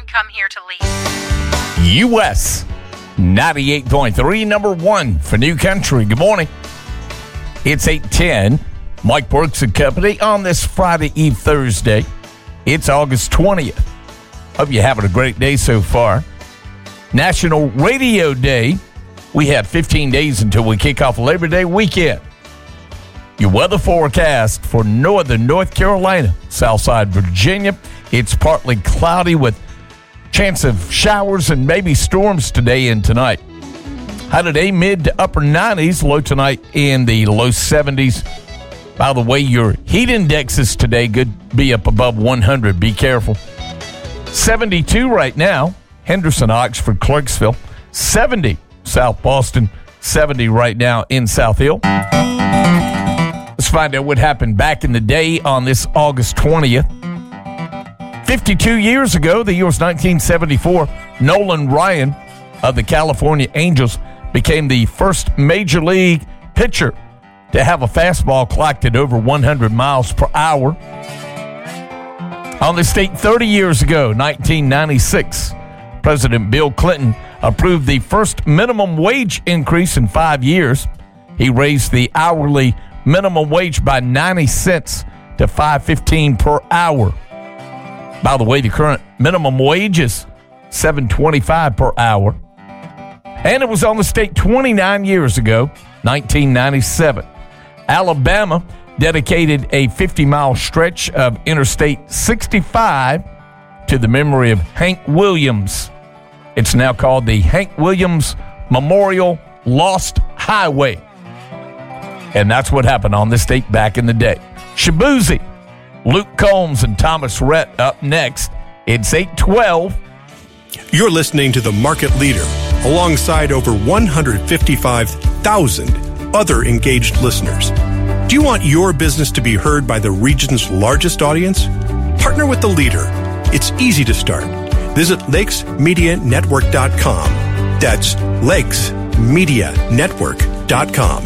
come here to lead. US 98.3, number one for New Country. Good morning. It's 8:10. Mike Brooks and Company on this Friday Eve Thursday. It's August 20th. Hope you're having a great day so far. National Radio Day. We have 15 days until we kick off Labor Day weekend. Your weather forecast for northern North Carolina, Southside Virginia. It's partly cloudy with chance of showers and maybe storms today and tonight. High today, mid to upper 90s. Low tonight in the low 70s. By the way, your heat indexes today could be up above 100. Be careful. 72 right now. Henderson, Oxford, Clarksville. 70 South Boston. 70 right now in South Hill. Let's find out what happened back in the day on this August 20th. 52 years ago, the year was 1974, Nolan Ryan of the California Angels became the first major league pitcher to have a fastball clocked at over 100 miles per hour. On this date 30 years ago, 1996, President Bill Clinton approved the first minimum wage increase in 5 years. He raised the hourly minimum wage by 90 cents to $5.15 per hour. By the way, the current minimum wage is $7.25 per hour. And it was on the state 29 years ago, 1997. Alabama dedicated a 50-mile stretch of Interstate 65 to the memory of Hank Williams. It's now called the Hank Williams Memorial Lost Highway. And that's what happened on this date back in the day. Shaboozey, Luke Combs, and Thomas Rhett up next. It's 8:12. You're listening to The Market Leader, alongside over 155,000 other engaged listeners. Do you want your business to be heard by the region's largest audience? Partner with the leader. It's easy to start. Visit lakesmedianetwork.com. That's lakesmedianetwork.com.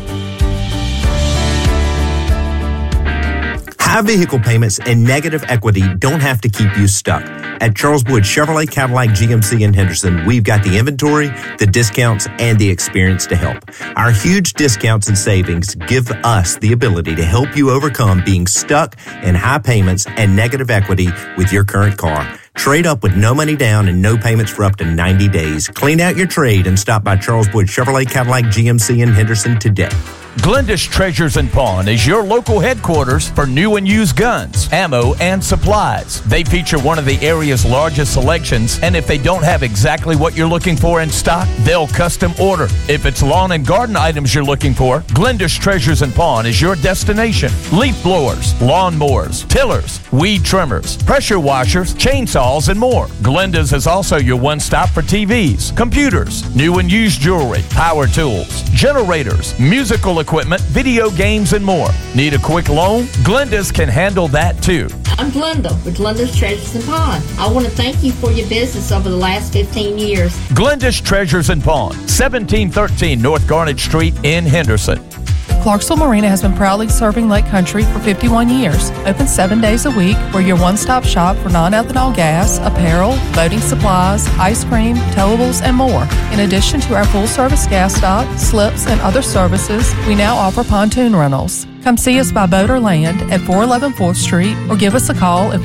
High vehicle payments and negative equity don't have to keep you stuck. At Charles Wood Chevrolet Cadillac GMC in Henderson, we've got the inventory, the discounts, and the experience to help. Our huge discounts and savings give us the ability to help you overcome being stuck in high payments and negative equity with your current car. Trade up with no money down and no payments for up to 90 days. Clean out your trade and stop by Charles Wood Chevrolet Cadillac GMC in Henderson today. Glendish Treasures and Pawn is your local headquarters for new and used guns, ammo, and supplies. They feature one of the area's largest selections, and if they don't have exactly what you're looking for in stock, they'll custom order. If it's lawn and garden items you're looking for, Glendish Treasures and Pawn is your destination. Leaf blowers, lawn mowers, tillers, weed trimmers, pressure washers, chainsaws, and more. Glenda's is also your one-stop for TVs, computers, new and used jewelry, power tools, generators, musical equipment, video games, and more. Need a quick loan? Glenda's can handle that too. I'm Glenda with Glenda's Treasures and Pawn. I want to thank you for your business over the last 15 years. Glenda's Treasures and Pawn, 1713 North Garnet Street in Henderson. Clarksville Marina has been proudly serving Lake Country for 51 years. Open 7 days a week. We're your one-stop shop for non-ethanol gas, apparel, boating supplies, ice cream, towables, and more. In addition to our full-service gas stop, slips, and other services, we now offer pontoon rentals. Come see us by boat or land at 411 4th Street or give us a call at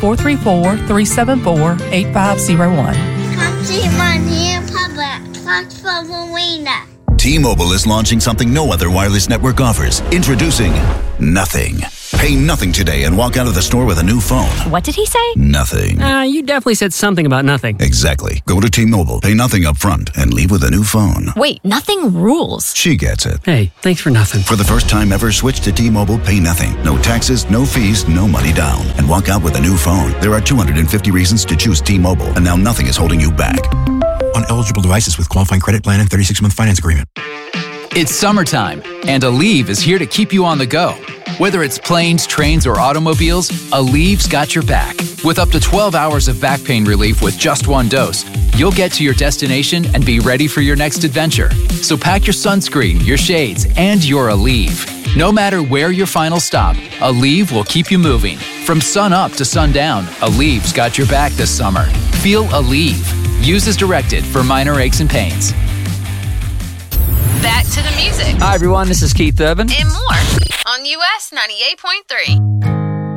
434-374-8501. Come see my new public, Clarksville Marina. T-Mobile is launching something no other wireless network offers. Introducing Nothing. Pay nothing today and walk out of the store with a new phone. What did he say? Nothing. You definitely said something about nothing. Exactly. Go to T-Mobile, pay nothing up front, and leave with a new phone. Wait, nothing rules. She gets it. Hey, thanks for nothing. For the first time ever, switch to T-Mobile, pay nothing. No taxes, no fees, no money down. And walk out with a new phone. There are 250 reasons to choose T-Mobile, and now nothing is holding you back. On eligible devices with qualifying credit plan and 36-month finance agreement. It's summertime, and Aleve is here to keep you on the go. Whether it's planes, trains, or automobiles, Aleve's got your back. With up to 12 hours of back pain relief with just one dose, you'll get to your destination and be ready for your next adventure. So pack your sunscreen, your shades, and your Aleve. No matter where your final stop, Aleve will keep you moving. From sun up to sundown, Aleve's got your back this summer. Feel Aleve. Use as directed for minor aches and pains. Back to the music. Hi, everyone. This is Keith Urban. And more on US 98.3.